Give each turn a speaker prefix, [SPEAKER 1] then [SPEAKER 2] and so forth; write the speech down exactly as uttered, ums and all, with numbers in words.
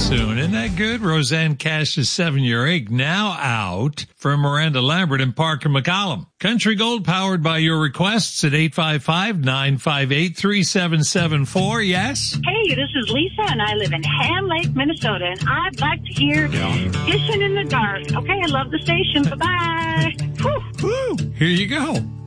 [SPEAKER 1] soon. Isn't that good? Roseanne Cash's seven-year ache now out for Miranda Lambert and Parker McCollum. Country Gold powered by your requests at eight five five, nine five eight, three seven seven four. Yes?
[SPEAKER 2] Hey, this is Lisa, and I live in Ham Lake, Minnesota, and I'd like to hear Fishing in the Dark. Okay, I love the station. Bye-bye. Whew.
[SPEAKER 1] Woo. Here you go.